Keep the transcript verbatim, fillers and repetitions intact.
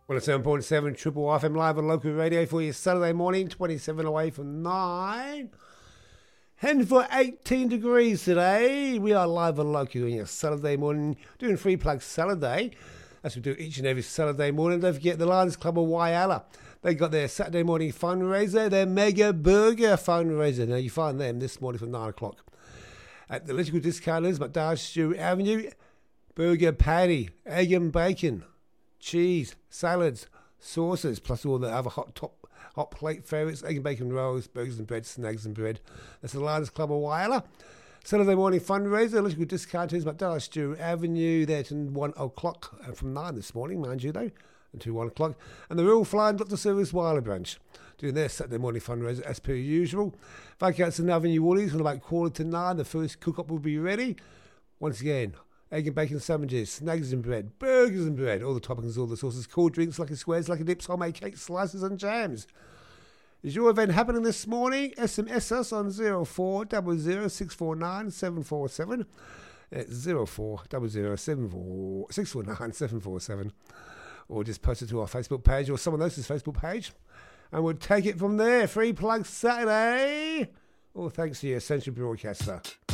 one oh seven point seven Triple F M live on local radio for you Saturday morning, twenty-seven away from nine. Heading for eighteen degrees today. We are live on local on your Saturday morning, doing Free Plug Saturday, as we do each and every Saturday morning. Don't forget the Lions Club of Whyalla. They got their Saturday morning fundraiser, their Mega Burger fundraiser. Now you find them this morning from nine o'clock. At the Electrical Discounters, McDowell Stewart Avenue, burger patty, egg and bacon, cheese, salads, sauces, plus all the other hot top, hot plate favourites, egg and bacon rolls, burgers and bread, snags and bread. That's the Lions Club of Whyalla. Saturday morning fundraiser, Electrical Discounters, McDowell Stewart Avenue, there to one o'clock, and from nine this morning, mind you though, until one o'clock. And the Royal Flying Doctor Service Whyalla branch, doing their Saturday morning fundraiser as per usual. Viscount's Avenue Woolies from about quarter to nine. The first cook-up will be ready. Once again, egg and bacon sandwiches, snags and bread, burgers and bread, all the toppings, all the sauces, cool drinks, lucky squares, lucky dips, homemade cakes, slices and jams. Is your event happening this morning? S M S us on zero four zero zero six four nine seven four seven. It's zero four zero zero seven four six four nine seven four seven. Or just post it to our Facebook page or someone else's Facebook page. And we'll take it from there. Free Plug Saturday. All thanks to your Essential Broadcaster.